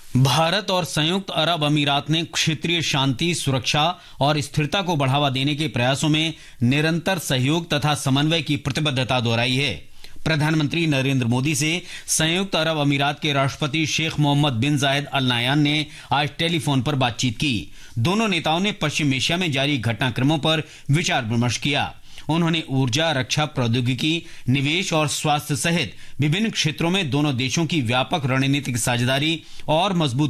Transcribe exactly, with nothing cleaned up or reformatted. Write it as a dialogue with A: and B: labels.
A: भारत और संयुक्त अरब अमीरात ने क्षेत्रीय शांति, सुरक्षा और स्थिरता को बढ़ावा देने के प्रयासों में निरंतर सहयोग तथा समन्वय की प्रतिबद्धता दोहराई है। प्रधानमंत्री नरेंद्र मोदी से संयुक्त अरब अमीरात के राष्ट्रपति शेख मोहम्मद बिन जायद अल नाह्यान ने आज टेलीफोन पर बातचीत की। दोनों नेताओं ने पश्चिम एशिया में जारी घटनाक्रमों पर विचार विमर्श किया। उन्होंने ऊर्जा, रक्षा प्रौद्योगिकी, निवेश और स्वास्थ्य सहित विभिन्न क्षेत्रों में दोनों देशों की व्यापक रणनीतिक साझेदारी और मजबूत